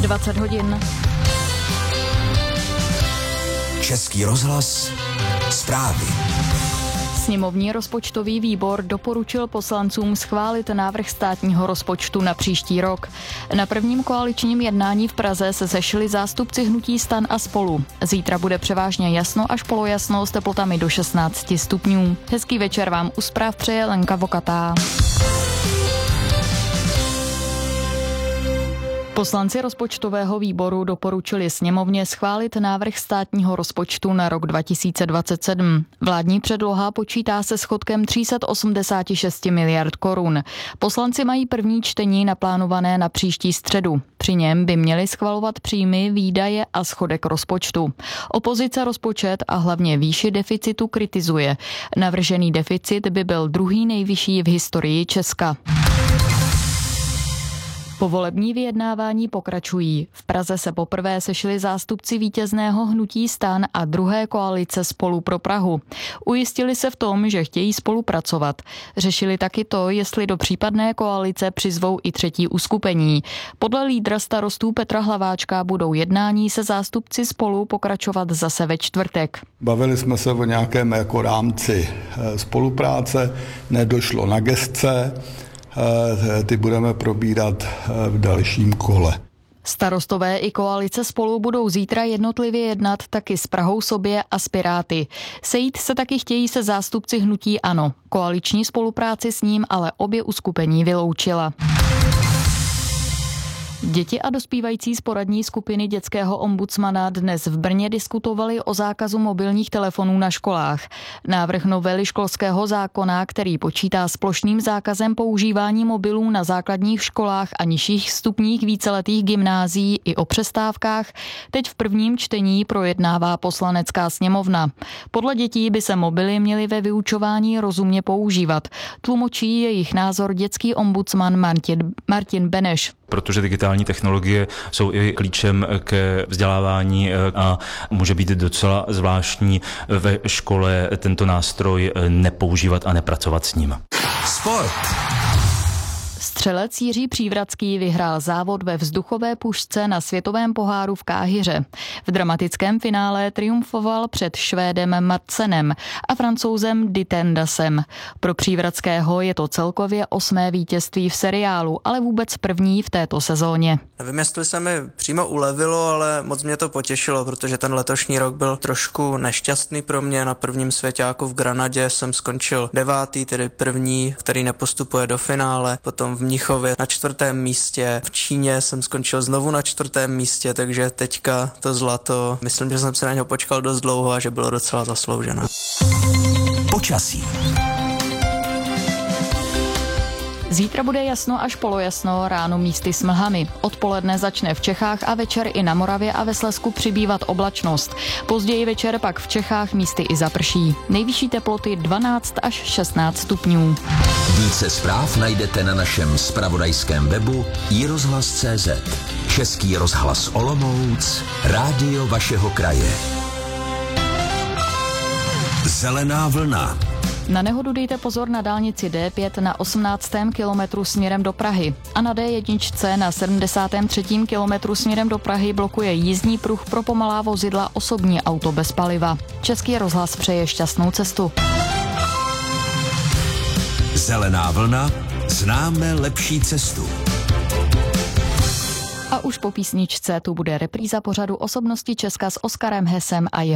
20 hodin. Český rozhlas, zprávy. Sněmovní rozpočtový výbor doporučil poslancům schválit návrh státního rozpočtu na příští rok. Na prvním koaličním jednání v Praze se sešli zástupci hnutí STAN a Spolu. Zítra bude převážně jasno až polojasno s teplotami do 16 stupňů. Hezký večer vám u zpráv přeje Lenka Vokatá. Poslanci rozpočtového výboru doporučili sněmovně schválit návrh státního rozpočtu na rok 2027. Vládní předloha počítá se schodkem 386 miliard korun. Poslanci mají první čtení naplánované na příští středu. Při něm by měli schvalovat příjmy, výdaje a schodek rozpočtu. Opozice rozpočet a hlavně výši deficitu kritizuje. Navržený deficit by byl druhý nejvyšší v historii Česka. Povolební vyjednávání pokračují. V Praze se poprvé sešli zástupci vítězného hnutí STAN a druhé koalice Spolu pro Prahu. Ujistili se v tom, že chtějí spolupracovat. Řešili taky to, jestli do případné koalice přizvou i třetí uskupení. Podle lídra Starostů Petra Hlaváčka budou jednání se zástupci Spolu pokračovat zase ve čtvrtek. Bavili jsme se o nějakém jako rámci spolupráce, nedošlo na gestce. Ty budeme probírat v dalším kole. Starostové i koalice Spolu budou zítra jednotlivě jednat taky s Prahou sobě a s Piráty. Sejít se taky chtějí se zástupci hnutí ANO. Koaliční spolupráci s ním ale obě uskupení vyloučila. Děti a dospívající z poradní skupiny dětského ombudsmana dnes v Brně diskutovali o zákazu mobilních telefonů na školách. Návrh novely školského zákona, který počítá s plošným zákazem používání mobilů na základních školách a nižších stupních víceletých gymnázií i o přestávkách, teď v prvním čtení projednává Poslanecká sněmovna. Podle dětí by se mobily měly ve vyučování rozumně používat. Tlumočí jejich názor dětský ombudsman Martin Beneš. Protože digitální technologie jsou i klíčem ke vzdělávání a může být docela zvláštní ve škole tento nástroj nepoužívat a nepracovat s ním. Sport. Střelec Jiří Přívratský vyhrál závod ve vzduchové pušce na světovém poháru v Káhiře. V dramatickém finále triumfoval před Švédem Madsenem a Francouzem Ditendasem. Pro Přívratského je to celkově 8. vítězství v seriálu, ale vůbec první v této sezóně. Nevím, jestli se mi přímo ulevilo, ale moc mě to potěšilo, protože ten letošní rok byl trošku nešťastný pro mě. Na prvním svěťáku v Granadě jsem skončil 9., tedy první, který nepostupuje do finále, potom v Mnichově na 4. místě, v Číně jsem skončil znovu na 4. místě, takže teďka to zlato, myslím, že jsem se na něho počkal dost dlouho a že bylo docela zasloužené. Počasí. Zítra bude jasno až polojasno, ráno místy s mlhami. Odpoledne začne v Čechách a večer i na Moravě a ve Slezsku přibývat oblačnost. Později večer pak v Čechách místy i zaprší. Nejvyšší teploty 12 až 16 stupňů. Více zpráv najdete na našem zpravodajském webu iRozhlas.cz. Český rozhlas Olomouc, rádio vašeho kraje. Zelená vlna. Na nehodu dejte pozor na dálnici D5 na 18. kilometru směrem do Prahy a na D1 na 73. kilometru směrem do Prahy blokuje jízdní pruh pro pomalá vozidla osobní auto bez paliva. Český rozhlas přeje šťastnou cestu. Zelená vlna, známe lepší cestu. A už po písničce tu bude repríza pořadu Osobnosti Česka s Oskarem Hesem a